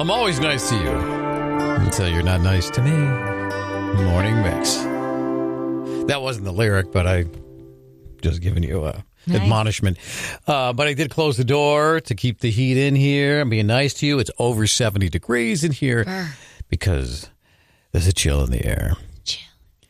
I'm always nice to you until you're not nice to me. Morning Mix. That wasn't the lyric, but I just giving you a admonishment. But I did close the door to keep the heat in here. I'm being nice to you. It's over 70 degrees in here because there's a chill in the air. Chill.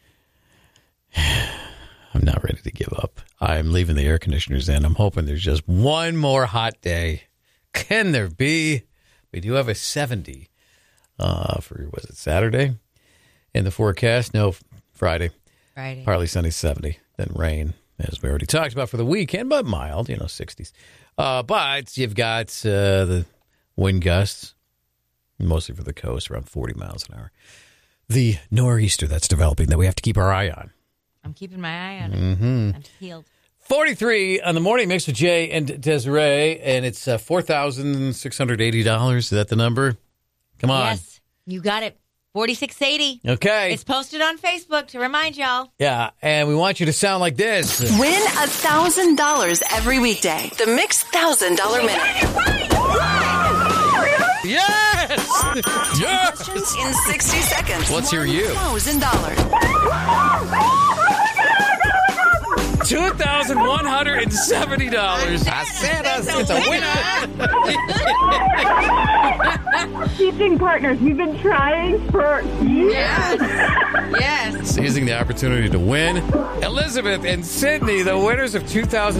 I'm not ready to give up. I'm leaving the air conditioners in. I'm hoping there's just one more hot day. Can there be? We do have a 70 for, was it Saturday in the forecast? No, Friday. Partly sunny, 70. Then rain, as we already talked about for the weekend, but mild, 60s. But you've got the wind gusts, mostly for the coast, around 40 miles an hour. The nor'easter that's developing that we have to keep our eye on. I'm keeping my eye on it. I'm healed. 43 on the Morning Mix with Jay and Desiree, and it's $4,680. Is that the number? Come on. Yes, you got it. $4,680. Okay. It's posted on Facebook to remind y'all. Yeah, and we want you to sound like this. Win $1,000 every weekday. The Mix $1,000 Minute. Yes! Yes! In 60 seconds. Let's hear you. $1,000. $2,170. I said it's a winner. Teaching partners, we've been trying for years. Yes. Seizing the opportunity to win. Elizabeth and Sydney, the winners of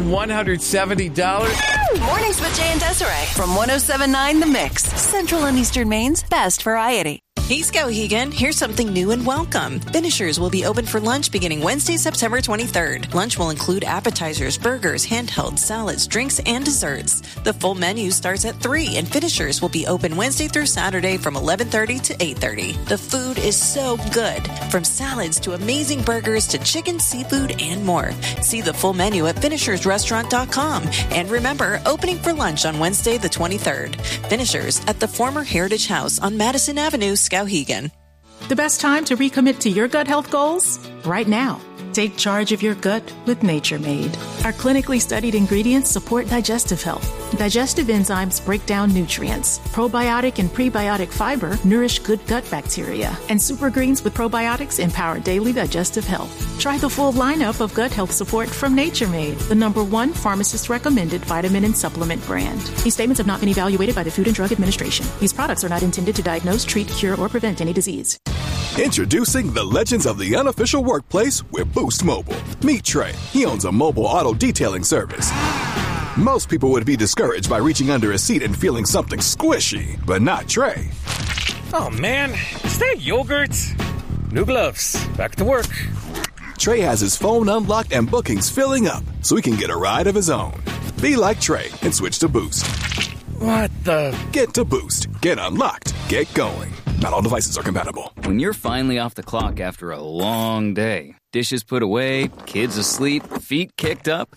$2,170. Mornings with Jay and Desiree from 107.9 The Mix. Central and Eastern Maine's best variety. Hey, Skowhegan, here's something new and welcome. Finishers will be open for lunch beginning Wednesday, September 23rd. Lunch will include appetizers, burgers, handheld salads, drinks, and desserts. The full menu starts at 3, and Finishers will be open Wednesday through Saturday from 11:30 to 8:30. The food is so good, from salads to amazing burgers to chicken, seafood, and more. See the full menu at finishersrestaurant.com. And remember, opening for lunch on Wednesday the 23rd. Finishers at the former Heritage House on Madison Avenue, Skowhegan. The best time to recommit to your gut health goals? Right now. Take charge of your gut with Nature Made. Our clinically studied ingredients support digestive health. Digestive enzymes break down nutrients. Probiotic and prebiotic fiber nourish good gut bacteria. And super greens with probiotics empower daily digestive health. Try the full lineup of gut health support from Nature Made, the #1 pharmacist-recommended vitamin and supplement brand. These statements have not been evaluated by the Food and Drug Administration. These products are not intended to diagnose, treat, cure, or prevent any disease. Introducing the legends of the unofficial workplace with Boost Mobile. Meet Trey. He owns a mobile auto detailing service. Most people would be discouraged by reaching under a seat and feeling something squishy, but not Trey. Oh man, is that yogurt? New gloves. Back to work. Trey has his phone unlocked and bookings filling up, so he can get a ride of his own. Be like Trey and switch to Boost. What the? Get to Boost. Get unlocked. Get going. Not all devices are compatible. When you're finally off the clock after a long day, dishes put away, kids asleep, feet kicked up,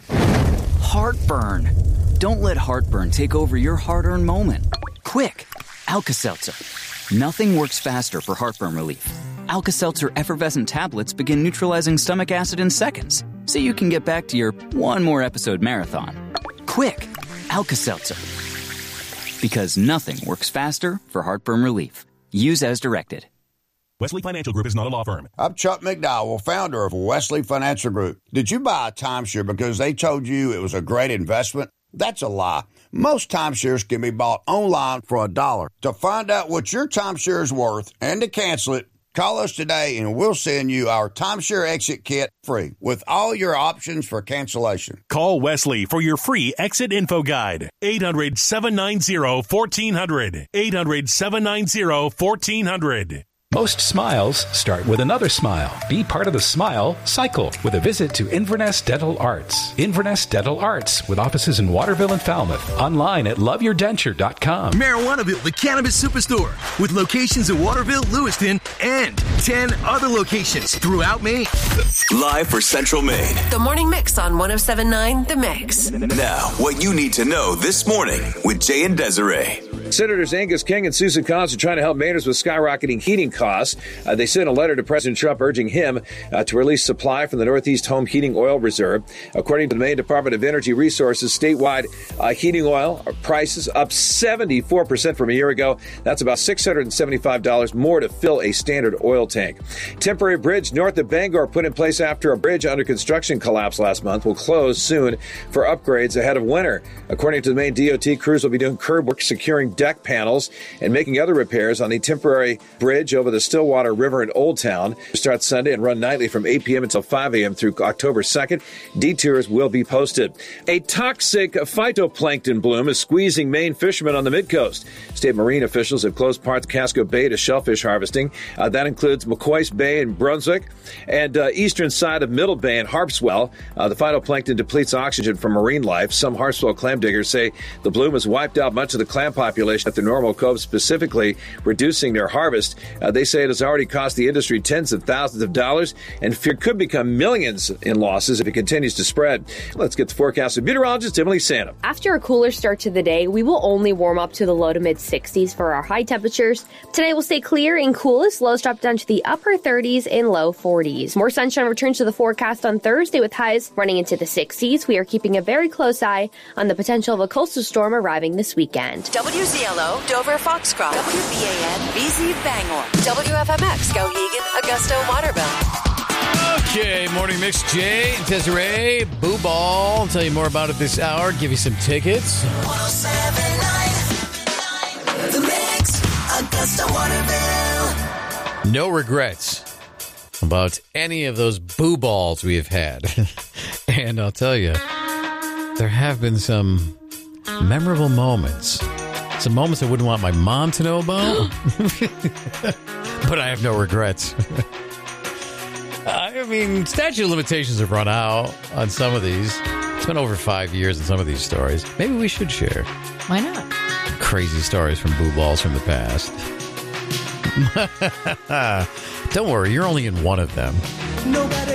heartburn. Don't let heartburn take over your hard-earned moment. Quick, Alka-Seltzer. Nothing works faster for heartburn relief. Alka-Seltzer effervescent tablets begin neutralizing stomach acid in seconds, so you can get back to your one more episode marathon. Quick, Alka-Seltzer. Because nothing works faster for heartburn relief. Use as directed. Wesley Financial Group is not a law firm. I'm Chuck McDowell, founder of Wesley Financial Group. Did you buy a timeshare because they told you it was a great investment? That's a lie. Most timeshares can be bought online for $1. To find out what your timeshare is worth and to cancel it, call us today and we'll send you our timeshare exit kit free with all your options for cancellation. Call Wesley for your free exit info guide. 800-790-1400. 800-790-1400. Most smiles start with another smile. Be part of the smile cycle with a visit to Inverness Dental Arts. Inverness Dental Arts with offices in Waterville and Falmouth. Online at loveyourdenture.com. Marijuanaville, the cannabis superstore, with locations in Waterville, Lewiston, and 10 other locations throughout Maine. Live for Central Maine. The Morning Mix on 107.9 The Mix. Now, what you need to know this morning with Jay and Desiree. Senators Angus King and Susan Collins are trying to help Mainers with skyrocketing heating costs. costs. They sent a letter to President Trump urging him to release supply from the Northeast Home Heating Oil Reserve. According to the Maine Department of Energy Resources, statewide heating oil prices up 74% from a year ago. That's about $675 more to fill a standard oil tank. Temporary bridge north of Bangor put in place after a bridge under construction collapsed last month will close soon for upgrades ahead of winter. According to the Maine DOT, crews will be doing curb work, securing deck panels, and making other repairs on the temporary bridge over the Stillwater River in Old Town. It starts Sunday and run nightly from 8 p.m. until 5 a.m. through October 2nd. Detours will be posted. A toxic phytoplankton bloom is squeezing Maine fishermen on the midcoast. State marine officials have closed parts of Casco Bay to shellfish harvesting. That includes McCoy's Bay in Brunswick and eastern side of Middle Bay in Harpswell. The phytoplankton depletes oxygen from marine life. Some Harpswell clam diggers say the bloom has wiped out much of the clam population at the Normal Cove, specifically reducing their harvest. They say it has already cost the industry tens of thousands of dollars and fear could become millions in losses if it continues to spread. Let's get the forecast with meteorologist Emily Santa. After a cooler start to the day, we will only warm up to the low to mid 60s for our high temperatures. Today will stay clear and cool as lows drop down to the upper 30s and low 40s. More sunshine returns to the forecast on Thursday with highs running into the 60s. We are keeping a very close eye on the potential of a coastal storm arriving this weekend. WZLO, Dover, Foxcroft. WBAN, BZ, Bangor. WFMX, Skowhegan, Augusta, Waterville. Okay, Morning Mix, Jay and Desiree, Boo Ball. I'll tell you more about it this hour, give you some tickets. 107.9 The Mix, Augusta, Waterville. No regrets about any of those boo balls we have had. And I'll tell you, there have been some memorable moments. Some moments I wouldn't want my mom to know about. But I have no regrets. I mean, statute of limitations have run out on some of these. It's been over 5 years in some of these stories. Maybe we should share. Why not? Crazy stories from boo balls from the past. Don't worry, you're only in one of them. Nobody